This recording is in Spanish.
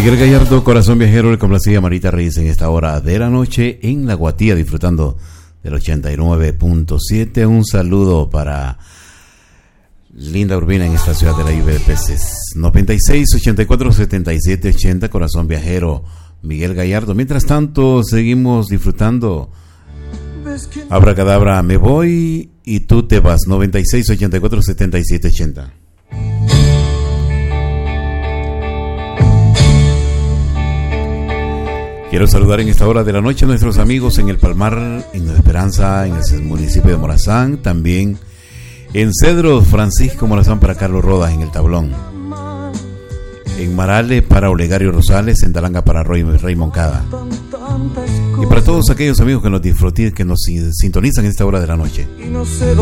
Miguel Gallardo, Corazón Viajero, le complacía a Marita Reyes en esta hora de la noche en La Guatía, disfrutando del 89.7. Un saludo para Linda Urbina en esta ciudad de la lluvia de peces. 96 84 77 80, Corazón Viajero, Miguel Gallardo. Mientras tanto, seguimos disfrutando. Abracadabra, me voy y tú te vas. 96 84 77 80. Quiero saludar en esta hora de la noche a nuestros amigos en El Palmar, en Nueva Esperanza, en el municipio de Morazán, también en Cedros, Francisco Morazán para Carlos Rodas en El Tablón, en Marale para Olegario Rosales, en Talanga para Rey Moncada, y para todos aquellos amigos que nos disfrutan, que nos sintonizan en esta hora de la noche.